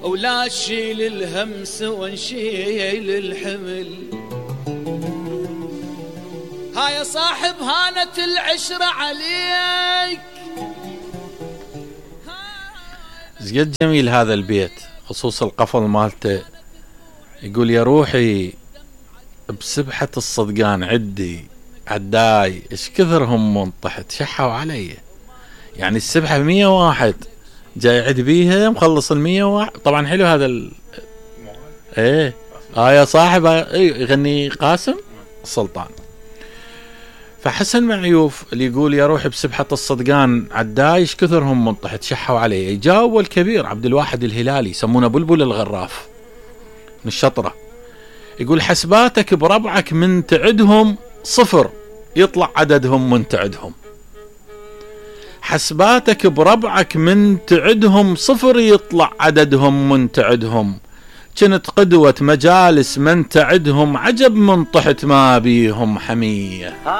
ولا تشيل الهمس ونشيل الحمل. هاي صاحب هانت العشرة عليك. زيد جميل هذا البيت، خصوص القفل مالته. يقول يا روحي بسبحة الصدقان عدي عداي ايش كثرهم منطحت شحوا علي. يعني السبحة 101 جاي عد بيها مخلص 101. طبعا حلو هذا ايه يا صاحب يغني قاسم السلطان. فحسن معيوف اللي يقول يا روحي بسبحة الصدقان عداي ايش كثرهم منطحت شحوا علي. جاوب الكبير عبد الواحد الهلالي يسمونه بلبل الغراف من الشطرة. يقول حسباتك بربعك من تعدهم صفر يطلع عددهم من تعدهم. حسباتك بربعك من تعدهم صفر يطلع عددهم من تعدهم. كنت قدوة مجالس من تعدهم عجب من طحت ما بيهم حمية.